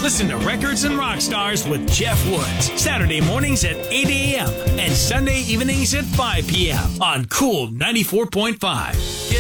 Listen to Records and Rock Stars with Jeff Woods. Saturday mornings at 8 a.m. and Sunday evenings at 5 p.m. on Cool 94.5.